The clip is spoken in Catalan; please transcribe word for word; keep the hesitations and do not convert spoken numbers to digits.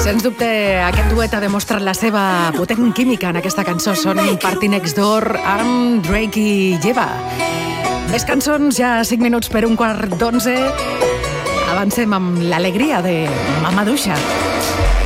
Sens dubte, aquest duet ha demostrat la seva potent química en aquesta cançó. Són Party Next Door amb Drake i Yeva. Més cançons, ja cinc minuts per un quart d'onze. Avancem amb l'alegria de Mama Duixa.